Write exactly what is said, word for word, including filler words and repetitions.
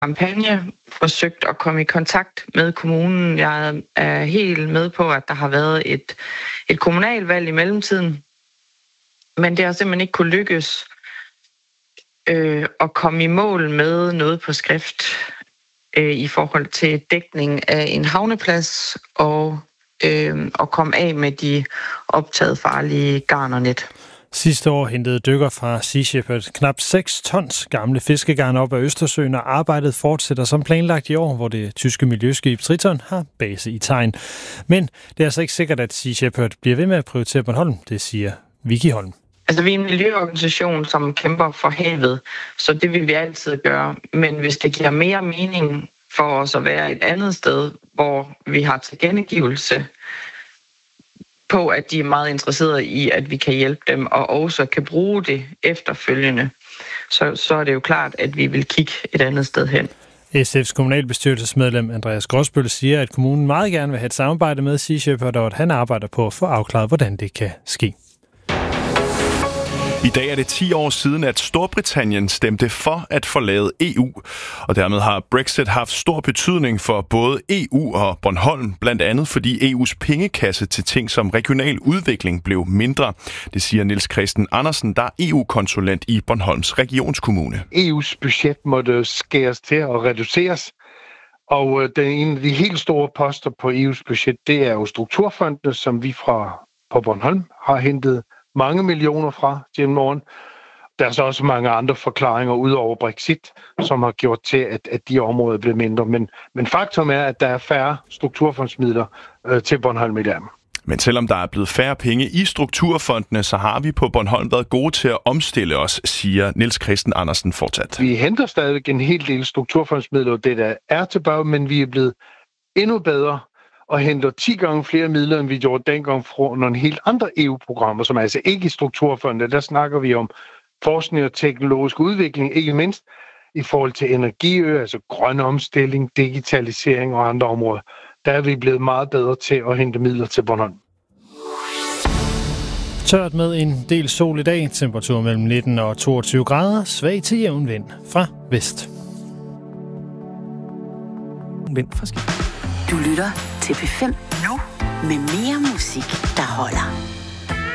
kampagne forsøgt at komme i kontakt med kommunen. Jeg er helt med på, at der har været et, et kommunalvalg i mellemtiden, men det har simpelthen ikke kunne lykkes øh, at komme i mål med noget på skrift øh, i forhold til dækning af en havneplads og øh, at komme af med de optaget farlige garnernet. Sidste år hentede dykker fra Sea Shepherd knap seks tons gamle fiskegarn op af Østersøen, og arbejdet fortsætter som planlagt i år, hvor det tyske miljøskib Triton har base i Tegn. Men det er altså ikke sikkert, at Sea Shepherd bliver ved med at prioritere Bornholm, det siger Vicky Holm. Altså, vi er en miljøorganisation, som kæmper for havet, så det vil vi altid gøre. Men hvis det giver mere mening for os at være et andet sted, hvor vi har tilkendegivelse på, at de er meget interesserede i, at vi kan hjælpe dem, og også kan bruge det efterfølgende, så, så er det jo klart, at vi vil kigge et andet sted hen. S F's kommunalbestyrelsesmedlem Andreas Gråsbøl siger, at kommunen meget gerne vil have et samarbejde med Sea Shepherd, og at han arbejder på at få afklaret, hvordan det kan ske. I dag er det ti år siden, at Storbritannien stemte for at forlade E U, og dermed har Brexit haft stor betydning for både E U og Bornholm, blandt andet fordi E U's pengekasse til ting som regional udvikling blev mindre. Det siger Niels Christen Andersen, der er E U-konsulent i Bornholms regionskommune. E U's budget måtte skæres til og reduceres, og den ene af de helt store poster på E U's budget, det er jo strukturfondene, som vi fra på Bornholm har hentet mange millioner fra gennem åren. Der er så også mange andre forklaringer ud over Brexit, som har gjort til, at, at de områder bliver mindre. Men, men faktum er, at der er færre strukturfondsmidler øh, til Bornholm i dag. Men selvom der er blevet færre penge i strukturfondene, så har vi på Bornholm været gode til at omstille os, siger Niels Christen Andersen fortsat. Vi henter stadig en hel del strukturfondsmidler, det der er tilbage, men vi er blevet endnu bedre og henter ti gange flere midler, end vi gjorde dengang fra nogle helt andre E U-programmer, som altså ikke i strukturfonde. Der snakker vi om forskning og teknologisk udvikling, ikke mindst i forhold til energiø, altså grøn omstilling, digitalisering og andre områder. Der er vi blevet meget bedre til at hente midler til Bornholm. Tørt med en del sol i dag, temperatur mellem nitten og toogtyve grader, svag til jævn vind fra vest. Vind fra skift. Du lytter til P fem nu med mere musik, der holder.